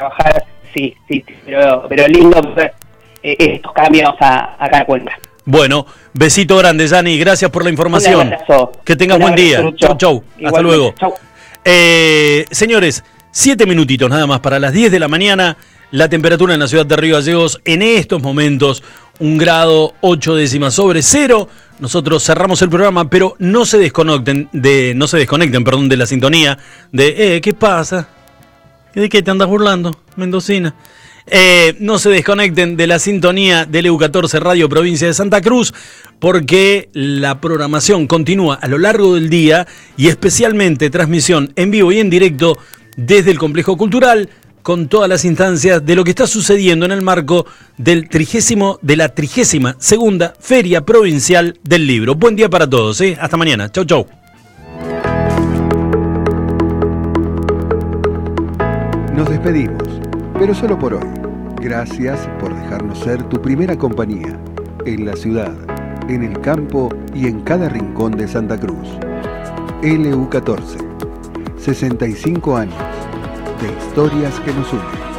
trabajar, sí, pero lindo ver estos cambios acá en Cuenca. Bueno, besito grande, Yanni, gracias por la información. Un abrazo. Que tengas buen día. Chau. Hasta luego. Chau. Señores, 7 minutitos nada más para las 10 de la mañana. La temperatura en la ciudad de Río Gallegos en estos momentos 1 grado 8 décimas sobre cero. Nosotros cerramos el programa, pero no se desconecten de la sintonía de ¿qué pasa? ¿De qué te andas burlando, mendocina? No se desconecten de la sintonía del EU14 Radio Provincia de Santa Cruz, porque la programación continúa a lo largo del día y especialmente transmisión en vivo y en directo desde el Complejo Cultural, con todas las instancias de lo que está sucediendo en el marco de la 32ª Feria Provincial del Libro. Buen día para todos, hasta mañana. Chau. Nos despedimos, pero solo por hoy. Gracias por dejarnos ser tu primera compañía, en la ciudad, en el campo y en cada rincón de Santa Cruz. LU14, 65 años de historias que nos unen.